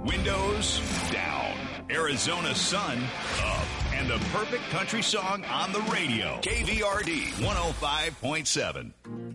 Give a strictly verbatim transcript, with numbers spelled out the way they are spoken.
Windows down. Arizona sun up. And the perfect country song on the radio. K V R D one oh five point seven.